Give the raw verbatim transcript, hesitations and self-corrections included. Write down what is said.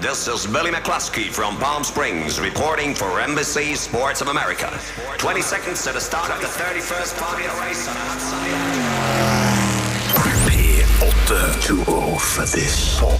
This is Billy McCluskey from Palm Springs reporting for Embassy Sports of America. twenty seconds to the start of the thirty-first Formula race on a hot Sunday. P åtte. Too old for this.